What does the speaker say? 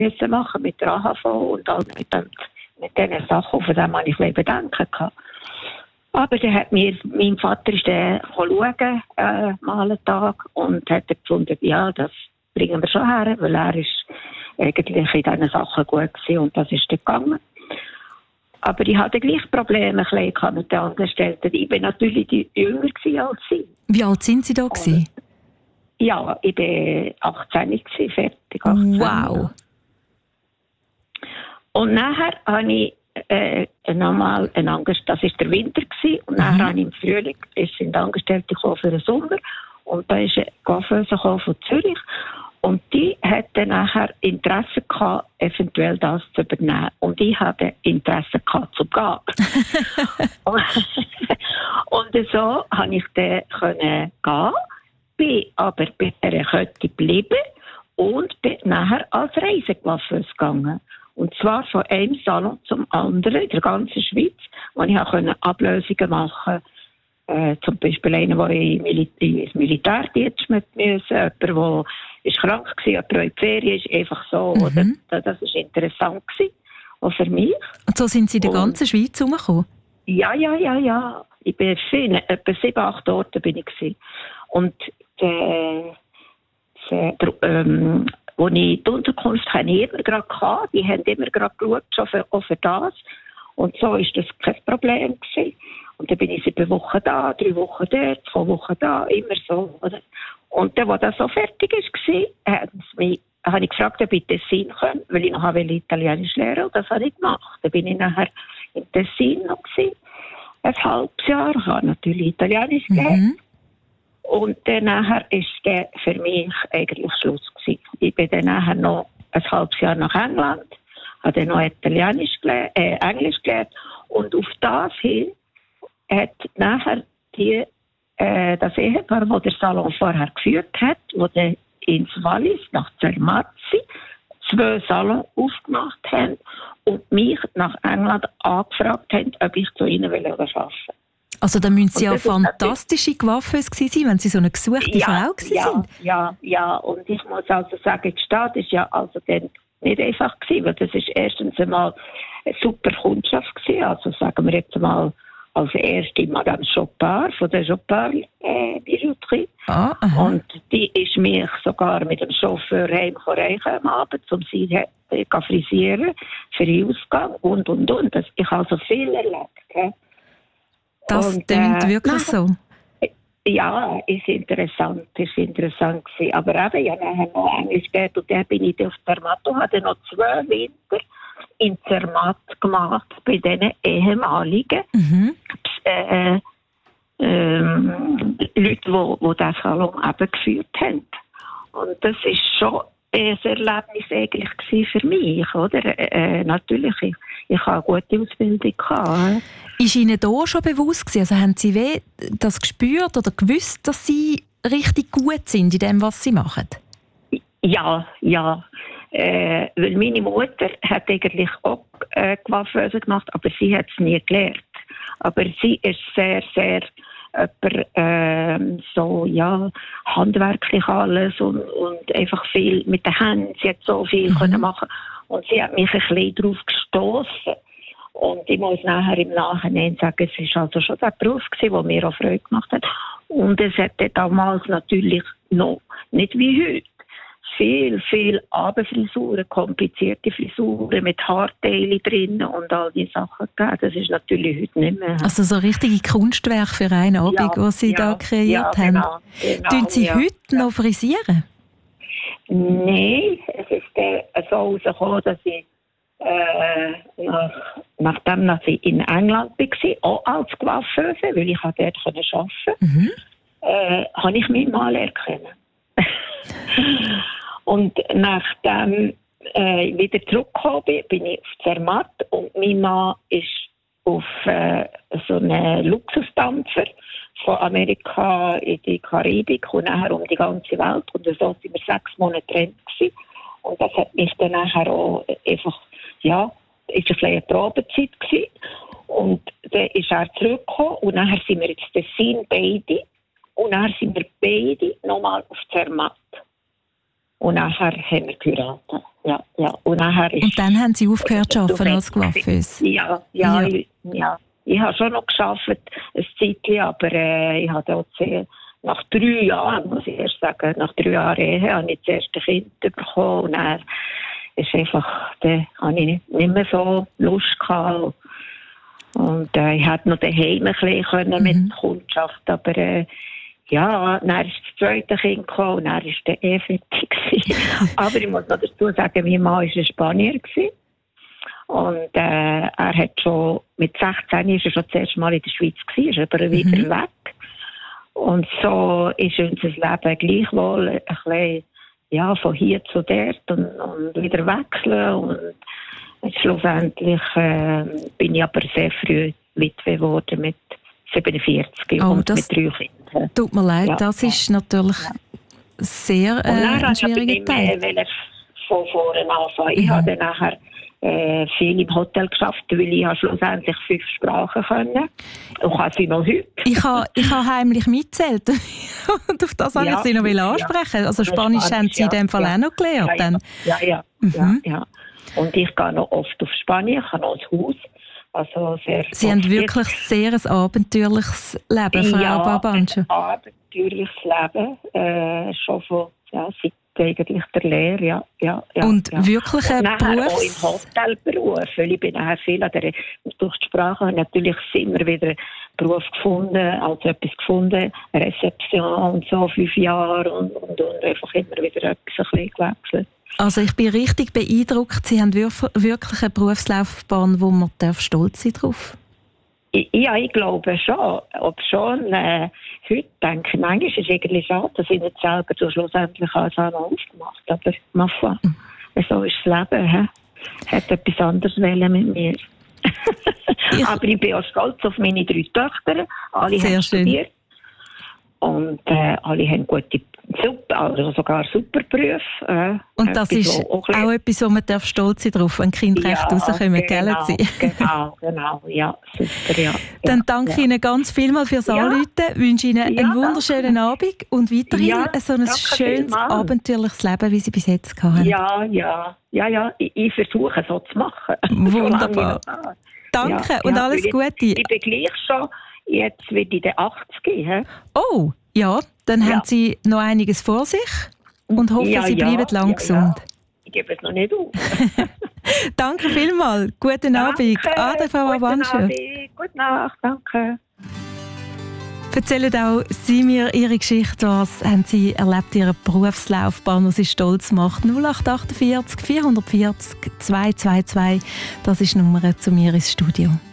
müssen machen mit der AHV und all mit diesen Sachen, von denen ich ein Bedenken hatte. Aber dann hat mein Vater ist dann schauen, mal einen Tag, und hat gefunden, ja, das bringen wir schon her, weil er ist eigentlich in diesen Sachen gut gewesen, und das ist dann gegangen. Aber ich hatte gleich Probleme mit den Angestellten. Ich war natürlich jünger als sie. Wie alt sind Sie da gewesen? Ja, ich war 18 gewesen, fertig. 18. Wow. Und nachher habe ich nochmal das war der Winter gewesen, und nachher habe ich im Frühling, sind Angestellte für den Sommer, und da ist eine Coiffeuse von Zürich, und die hatte nachher Interesse gehabt, eventuell das zu übernehmen. Und ich hatte Interesse gehabt, zu gehen. Und so konnte ich dann gehen, bin aber bei dieser Kette geblieben und bin nachher als Reisecoiffeuse gegangen. Und zwar von einem Salon zum anderen in der ganzen Schweiz, wo ich auch Ablösungen machen konnte. Zum Beispiel einer, der ins Militärdienst musste, jemand, der krank war, jemand, der in die Ferien ist, einfach so. Mhm. Das war interessant gewesen, auch für mich. Und so sind Sie in der ganzen Schweiz herumgekommen? Ja. Ich bin etwa 7-8 Orte bin ich gewesen. Und wo ich die Unterkunft hatte, ich immer gerade gehabt. Die haben immer gerade geschaut, schon auch für das. Und so war das kein Problem gewesen. Und dann bin ich 7 Wochen da, 3 Wochen dort, 2 Wochen da, immer so. Oder? Und dann, als das so fertig war, habe ich gefragt, ob ich Tessin komme, weil ich noch Italienisch lernen wollte. Und das habe ich gemacht. Dann bin ich nachher in Tessin noch gewesen, ein halbes Jahr. Ich habe natürlich Italienisch gelernt. Und dann nachher war für mich eigentlich Schluss gewesen. Ich bin dann nachher noch ein halbes Jahr nach England, habe dann noch Englisch gelernt. Und auf das hin hat nachher das Ehepaar, das der Salon vorher geführt hat, wo dann ins Wallis nach Zermatt 2 Salons aufgemacht haben und mich nach England angefragt haben, ob ich zu ihnen arbeiten will. Also da müssen Sie ja fantastische Coiffeuse gewesen sein, wenn Sie so eine gesuchte Frau sind. Ja. Und ich muss also sagen, die Stadt ist ja also dann nicht einfach gewesen, weil das ist erstens einmal eine super Kundschaft gewesen. Also sagen wir jetzt mal als erste Madame Chopard von der Chopard-Bijouterie. Und die ist mich sogar mit dem Chauffeur heimgereicht am Abend, um sie zu frisieren, für den Ausgang und. Ich habe also viel erlebt. Das klingt wirklich so. Ja, ist interessant gewesen. Aber eben, ich habe nachher noch Englisch gelernt und dann bin ich auf Zermatt und habe noch 2 Winter in Zermatt gemacht bei diesen ehemaligen Leuten, die diesen Salon eben geführt haben. Und das ist schon ein Erlebnis eigentlich für mich, oder? Natürlich, ich habe eine gute Ausbildung gehabt. Ist Ihnen da schon bewusst gewesen? Also haben Sie das gespürt oder gewusst, dass Sie richtig gut sind in dem, was Sie machen? Ja. Weil meine Mutter hat eigentlich auch Coiffeuse gemacht, aber sie hat es nie gelernt. Aber sie ist sehr, sehr handwerklich alles und einfach viel mit den Händen. Sie hat so viel können machen und sie hat mich ein bisschen darauf gestoßen. Und ich muss nachher im Nachhinein sagen, es war also schon der Beruf gewesen, der mir auch Freude gemacht hat. Und es hatte damals natürlich noch nicht wie heute viel Abendfrisuren, komplizierte Frisuren mit Haarteilen drin und all diese Sachen gegeben. Das ist natürlich heute nicht mehr. Also so richtige Kunstwerke für einen Abend, die Sie da kreiert haben. Genau, tun Sie heute noch frisieren? Nein, es ist so rausgekommen, dass ich nachdem ich in England war, auch als Coiffeuse, weil ich dort arbeiten konnte, habe ich meinen Mann erkennen. Und nachdem ich wieder zurückgekommen bin ich auf Zermatt und mein Mann ist auf so einen Luxusdampfer von Amerika in die Karibik und nachher um die ganze Welt. Und so waren wir 6 Monate getrennt gewesen. Und das hat mich dann nachher auch einfach, ist ein bisschen eine Probezeit gewesen. Und dann ist er zurückgekommen und nachher sind wir jetzt Tessin beide. Und dann sind wir beide nochmal auf Zermatt. Und nachher haben wir geheiratet. Ja, ja. Und dann haben Sie aufgehört zu arbeiten als Coiffeuse? Ja. Ich habe schon noch gearbeitet, ein Zeitchen, aber ich habe auch nach 3 Jahren, muss ich erst sagen, nach 3 Jahren Ehe, habe ich das erste Kind bekommen. Und dann ist einfach, da habe ich nicht mehr so Lust gehabt. Und ich hätte noch daheim ein bisschen mit der Kundschaft, aber ja, dann ist das zweite Kind gekommen und dann war der fertig. Aber ich muss noch dazu sagen, mein Mann war ein Spanier. Und er hat schon, mit 16 ist er schon das erste Mal in der Schweiz gewesen, ist aber wieder weg. Und so ist unser Leben gleichwohl ein bisschen, ja, von hier zu dort und wieder wechseln. Und schlussendlich bin ich aber sehr früh Witwe geworden mit 47 und mit 3 Kindern. Tut mir leid, ja, das ist natürlich sehr ein schwieriger Teil. Ich von vorne anfangen. Ich habe dann nachher viel im Hotel geschafft, weil ich schlussendlich 5 Sprachen können. Und kann sie noch heute. Ich habe heimlich mitgezählt. Und auf das wollte ich Sie noch ansprechen. Also Spanisch haben Sie in dem Fall auch noch gelernt. Ja. Und ich gehe noch oft auf Spanien, ich habe noch ein Haus. Also sehr Sie haben wirklich sehr ein abenteuerliches Leben, Frau Barbancha. Ein abenteuerliches Leben, schon von seit eigentlich der Lehre, ja. Und wirklich ein Beruf? Auch im Hotelberuf, weil ich bin nachher viel durch die Sprache habe natürlich immer wieder einen Beruf gefunden, also etwas gefunden, eine Rezeption und so, 5 Jahre und einfach immer wieder etwas ein bisschen gewechselt. Also ich bin richtig beeindruckt. Sie haben wirklich eine Berufslaufbahn, wo man stolz sein drauf. Ja, ich glaube schon. Ob schon heute denke ich, manchmal ist es irgendwie schade, dass ich nicht selber schlussendlich alles aufgemacht habe. Aber so ist das Leben. Hat etwas anderes wollen mit mir. Aber ich bin auch stolz auf meine 3 Töchter. Alle haben studiert. Und alle haben gute, also sogar super Berufe. Und das ist auch etwas, wo man stolz sein darf, wenn Kinder recht rauskommen, gell? Genau, ja, super, ja. Dann danke Ihnen ganz vielmals fürs Anrufen, wünsche Ihnen einen wunderschönen Abend und weiterhin so ein schönes, abenteuerliches Leben, wie Sie bis jetzt hatten. Ja, ich versuche so zu machen. Wunderbar. Danke und alles Gute. Ich bin gleich schon. Jetzt wird ich 80. He? Oh, ja, dann haben Sie noch einiges vor sich und hoffe, Sie bleiben lang gesund. Ich gebe es noch nicht auf. Danke vielmals. Guten Abend. Ade, Frau Barbancha. Gute Nacht, danke. Erzählen auch Sie mir Ihre Geschichte. Was haben Sie erlebt, Ihre Berufslaufbahn, was Sie stolz macht? 0848 440 222. Das ist die Nummer zu mir ins Studio.